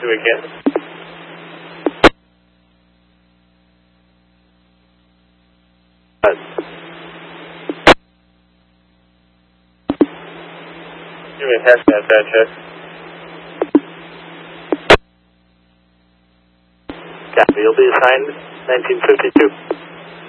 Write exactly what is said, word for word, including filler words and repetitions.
two again. Give me a test man, bad check. Copy, you'll be assigned nineteen fifty-two.